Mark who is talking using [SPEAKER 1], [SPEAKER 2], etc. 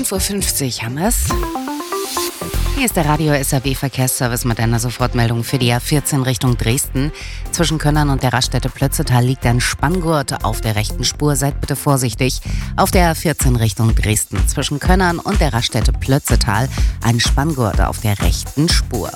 [SPEAKER 1] 5:50 Uhr haben wir's. Hier ist der Radio SAW Verkehrsservice mit einer Sofortmeldung für die A14 Richtung Dresden. Zwischen Könnern und der Raststätte Plötzetal liegt ein Spanngurt auf der rechten Spur. Seid bitte vorsichtig. Auf der A14 Richtung Dresden zwischen Könnern und der Raststätte Plötzetal ein Spanngurt auf der rechten Spur.